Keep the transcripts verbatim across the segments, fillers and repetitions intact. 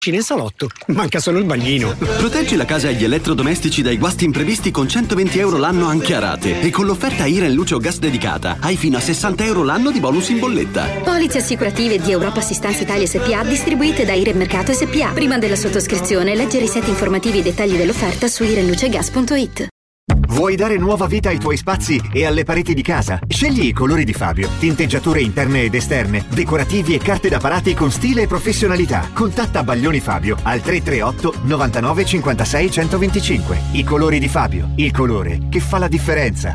nel salotto, manca solo il bagnino. Proteggi la casa e gli elettrodomestici dai guasti imprevisti con centoventi euro l'anno anche a rate. E con l'offerta Iren Luce o Gas dedicata hai fino a sessanta euro l'anno di bonus in bolletta. Polizze assicurative di Europa Assistenza Italia S P A distribuite da Iren Mercato S P A. Prima della sottoscrizione leggere i set informativi e dettagli dell'offerta su irenlucegas punto it. Vuoi dare nuova vita ai tuoi spazi e alle pareti di casa? Scegli i colori di Fabio. Tinteggiature interne ed esterne, decorativi e carte da parati con stile e professionalità. Contatta Baglioni Fabio al tre tre otto novantanove cinquantasei centoventicinque. I colori di Fabio, il colore che fa la differenza.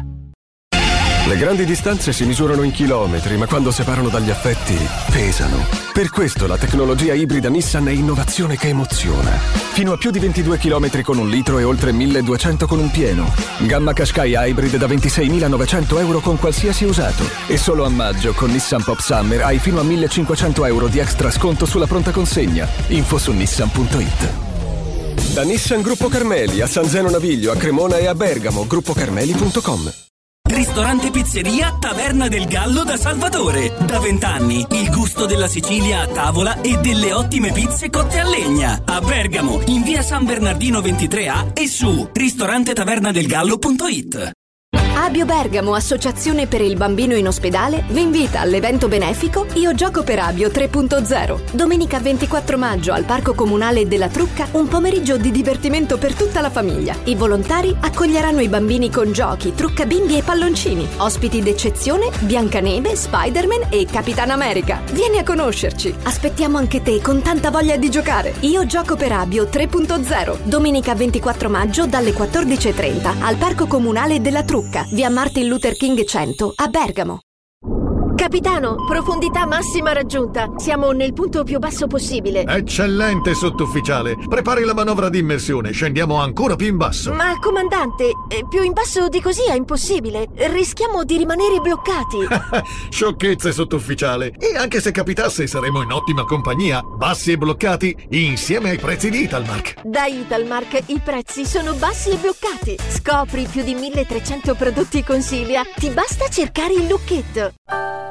Le grandi distanze si misurano in chilometri, ma quando separano dagli affetti, pesano. Per questo la tecnologia ibrida Nissan è innovazione che emoziona. Fino a più di ventidue chilometri con un litro e oltre milleduecento con un pieno. Gamma Qashqai Hybrid da ventiseimilanovecento euro con qualsiasi usato. E solo a maggio con Nissan Pop Summer hai fino a millecinquecento euro di extra sconto sulla pronta consegna. Info su nissan punto it. Da Nissan Gruppo Carmeli a San Zeno Naviglio, a Cremona e a Bergamo. gruppo carmeli punto com. Ristorante Pizzeria Taverna del Gallo da Salvatore. Da vent'anni il gusto della Sicilia a tavola e delle ottime pizze cotte a legna. A Bergamo, in via San Bernardino ventitré A e su ristorante tavernadelgallo punto it. Abio Bergamo, associazione per il bambino in ospedale, vi invita all'evento benefico Io gioco per Abio tre punto zero. Domenica ventiquattro maggio al Parco Comunale della Trucca, un pomeriggio di divertimento per tutta la famiglia. I volontari accoglieranno i bambini con giochi, trucca bimbi e palloncini. Ospiti d'eccezione Biancaneve, Spider-Man e Capitan America. Vieni a conoscerci. Aspettiamo anche te con tanta voglia di giocare. Io gioco per Abio tre punto zero. Domenica ventiquattro maggio dalle quattordici e trenta al Parco Comunale della Trucca, via Martin Luther King cento a Bergamo. Capitano, profondità massima raggiunta. Siamo nel punto più basso possibile. Eccellente, sottufficiale. Prepari la manovra di immersione. Scendiamo ancora più in basso. Ma, comandante, più in basso di così è impossibile. Rischiamo di rimanere bloccati. Sciocchezze, sottufficiale. E anche se capitasse, saremo in ottima compagnia. Bassi e bloccati, insieme ai prezzi di Italmark. Da Italmark i prezzi sono bassi e bloccati. Scopri più di milletrecento prodotti Consiglia. Ti basta cercare il lucchetto.